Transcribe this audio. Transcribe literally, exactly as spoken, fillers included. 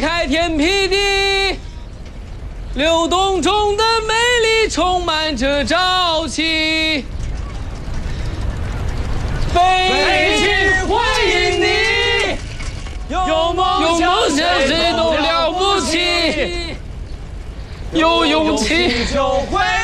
开天辟地，流动中的美丽充满着朝气。北京欢迎你，有梦想谁都了不起，有勇气就会。